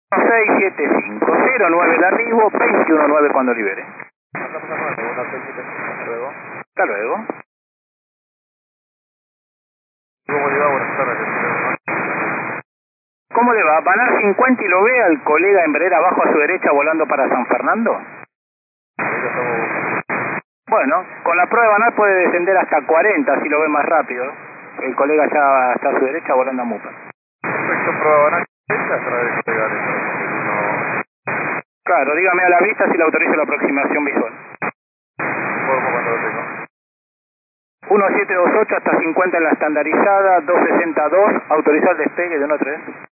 067509 de arribo, 219 cuando libere. Hasta luego. ¿Cómo le va? Buenas tardes. ¿Cómo le va? ¿Van a 50 y lo ve al colega Embraer abajo a su derecha volando para San Fernando? Bueno, con la prueba banal puede descender hasta 40 si lo ve más rápido. El colega ya está a su derecha volando a Mupa. Perfecto, prueba banal. Claro, dígame a la vista si le autoriza la aproximación visual. Informo cuando lo tengo. 1728 hasta 50 en la estandarizada, 262, autoriza el despegue de 13.